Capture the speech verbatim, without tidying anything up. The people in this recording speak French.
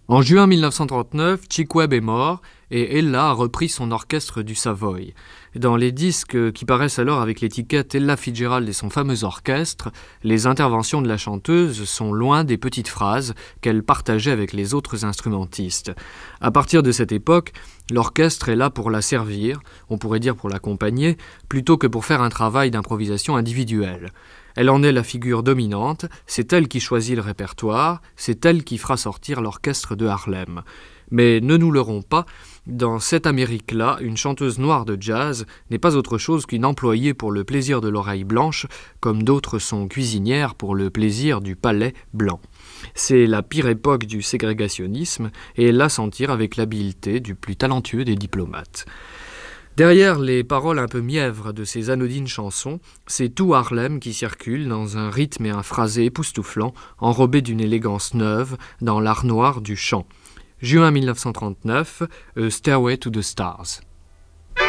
En juin mille neuf cent trente-neuf, Chick Webb est mort et Ella a repris son orchestre du Savoy. Dans les disques qui paraissent alors avec l'étiquette Ella Fitzgerald et son fameux orchestre, les interventions de la chanteuse sont loin des petites phrases qu'elle partageait avec les autres instrumentistes. À partir de cette époque, l'orchestre est là pour la servir, on pourrait dire pour l'accompagner, plutôt que pour faire un travail d'improvisation individuelle. Elle en est la figure dominante, c'est elle qui choisit le répertoire, c'est elle qui fera sortir l'orchestre de Harlem. Mais ne nous leurrons pas, dans cette Amérique-là, une chanteuse noire de jazz n'est pas autre chose qu'une employée pour le plaisir de l'oreille blanche, comme d'autres sont cuisinières pour le plaisir du palais blanc. C'est la pire époque du ségrégationnisme, et elle la sentir avec l'habileté du plus talentueux des diplomates. Derrière les paroles un peu mièvres de ces anodines chansons, c'est tout Harlem qui circule dans un rythme et un phrasé époustouflant, enrobé d'une élégance neuve dans l'art noir du chant. Juin mille neuf cent trente-neuf, A Stairway to the Stars.